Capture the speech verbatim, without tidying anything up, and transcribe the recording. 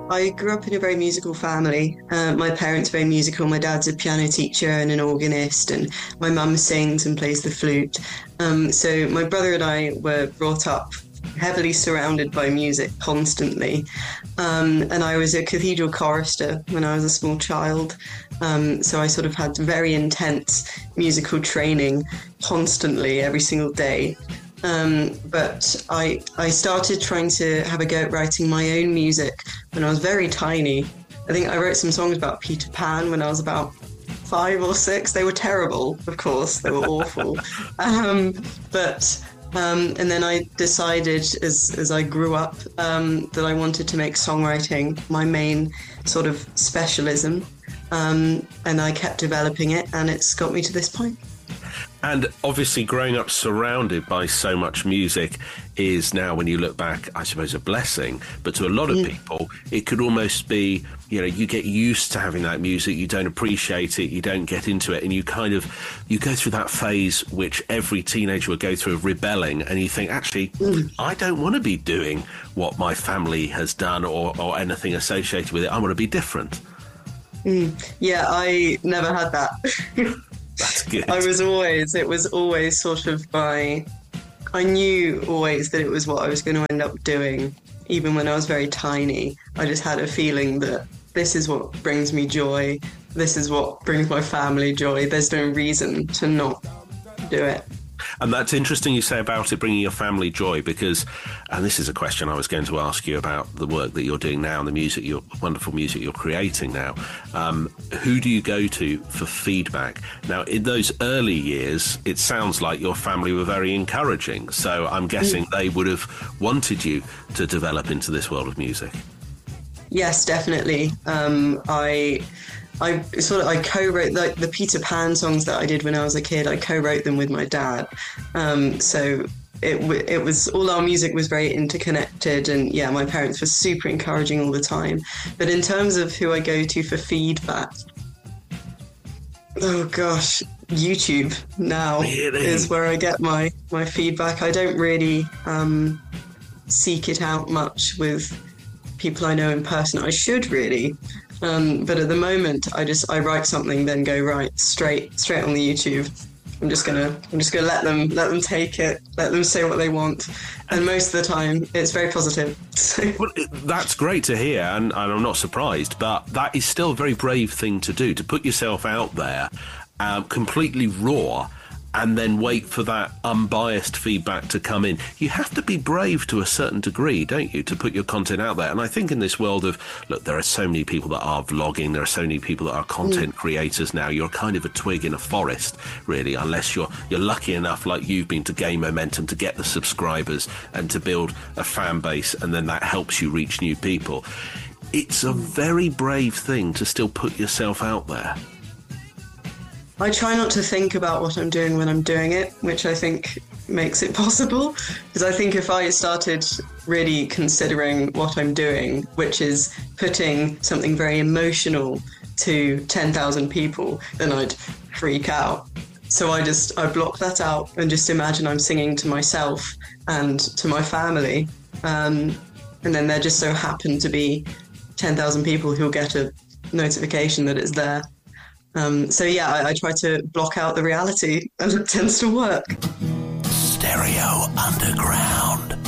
I grew up in a very musical family. Uh, my parents are very musical. My dad's a piano teacher and an organist, and my mum sings and plays the flute. Um, so my brother and I were brought up heavily surrounded by music constantly. Um, and I was a cathedral chorister when I was a small child. Um, so I sort of had very intense musical training constantly every single day. Um, but I I started trying to have a go at writing my own music when I was very tiny. I think I wrote some songs about Peter Pan when I was about five or six. They were terrible, of course. They were awful. Um, but um, and then I decided as as I grew up um, that I wanted to make songwriting my main sort of specialism. Um, and I kept developing it, and it's got me to this point. And obviously growing up surrounded by so much music is now, when you look back, I suppose, a blessing. But to a lot of mm. people, it could almost be, you know, you get used to having that music, you don't appreciate it, you don't get into it, and you kind of, you go through that phase which every teenager would go through of rebelling, and you think, actually, mm. I don't want to be doing what my family has done or, or anything associated with it. I want to be different. Mm. Yeah, I never had that. That's good. I was always, it was always sort of my, I knew always that it was what I was going to end up doing. Even when I was very tiny, I just had a feeling that this is what brings me joy. This is what brings my family joy. There's no reason to not do it. And that's interesting you say about it bringing your family joy, because, and this is a question I was going to ask you about the work that you're doing now and the music, your wonderful music you're creating now. Um, who do you go to for feedback? Now, in those early years, it sounds like your family were very encouraging. So I'm guessing mm. they would have wanted you to develop into this world of music. Yes, definitely. Um, I... I sort of I co-wrote like the Peter Pan songs that I did when I was a kid. I co-wrote them with my dad, um, so it w- it was all our music was very interconnected, and yeah, my parents were super encouraging all the time. But in terms of who I go to for feedback, oh gosh, YouTube now really? is where I get my my feedback. I don't really um, seek it out much with people I know in person. I should really. Um, but at the moment, I just I write something, then go right straight straight on the YouTube. I'm just gonna I'm just gonna let them let them take it, let them say what they want, and most of the time it's very positive. Well, that's great to hear, and, and I'm not surprised. But that is still a very brave thing to do, to put yourself out there, uh, completely raw, and then wait for that unbiased feedback to come in. You have to be brave to a certain degree, don't you, to put your content out there. And I think in this world of, look, there are so many people that are vlogging, there are so many people that are content mm. creators now. You're kind of a twig in a forest, really, unless you're you're lucky enough, like you've been, to gain momentum, to get the subscribers and to build a fan base, and then that helps you reach new people. It's a very brave thing to still put yourself out there. I try not to think about what I'm doing when I'm doing it, which I think makes it possible. Because I think if I started really considering what I'm doing, which is putting something very emotional to ten thousand people, then I'd freak out. So I just, I block that out and just imagine I'm singing to myself and to my family. Um, and then there just so happen to be ten thousand people who'll get a notification that it's there. Um, so yeah, I, I try to block out the reality, and it tends to work. Stereo Underground.